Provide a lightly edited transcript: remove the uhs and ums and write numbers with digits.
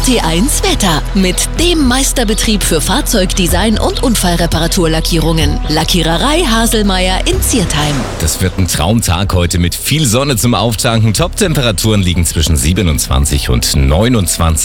RT1 Wetter mit dem Meisterbetrieb für Fahrzeugdesign und Unfallreparaturlackierungen. Lackiererei Haselmeier in Ziertheim. Das wird ein Traumtag heute mit viel Sonne zum Auftanken. Top-Temperaturen liegen zwischen 27 und 29